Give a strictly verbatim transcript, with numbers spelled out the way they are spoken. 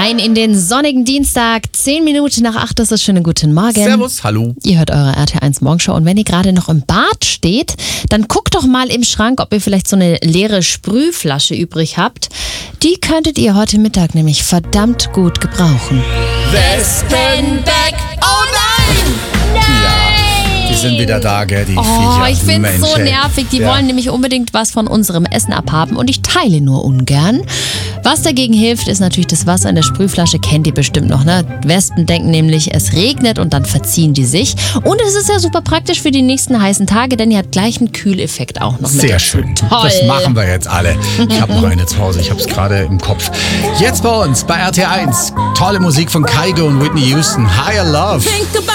Rein in den sonnigen Dienstag, zehn Minuten nach acht, das ist schönen guten Morgen. Servus, hallo. Ihr hört eure R T eins Morgenshow und wenn ihr gerade noch im Bad steht, dann guckt doch mal im Schrank, ob ihr vielleicht so eine leere Sprühflasche übrig habt. Die könntet ihr heute Mittag nämlich verdammt gut gebrauchen. Wespenbeck, oh nein! Die sind wieder da, gell, die Oh, Viecher. ich finde es Mensch, so ey. nervig. Die Ja. wollen nämlich unbedingt was von unserem Essen abhaben und ich teile nur ungern. Was dagegen hilft, ist natürlich das Wasser in der Sprühflasche. Kennt ihr bestimmt noch, ne? Wespen denken nämlich, es regnet und dann verziehen die sich. Und es ist ja super praktisch für die nächsten heißen Tage, denn ihr habt gleich einen Kühleffekt auch noch mit. Sehr schön. Toll. Das machen wir jetzt alle. Ich habe noch eine zu Hause, ich habe es gerade im Kopf. Jetzt bei uns bei R T eins. Tolle Musik von Kygo und Whitney Houston. Higher Love.